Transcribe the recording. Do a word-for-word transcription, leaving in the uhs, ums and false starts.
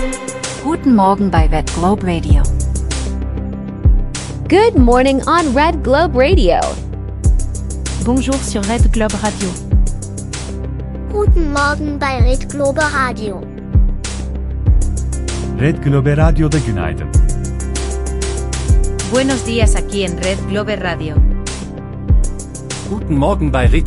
Guten Morgen bei Red Globe Radio. Good morning on Red Globe Radio. Bonjour sur Red Globe Radio. Guten Morgen bei Red Globe Radio. Red Globe Radyo'da günaydın. Buenos días aquí en Red Globe Radio. Guten Morgen bei Red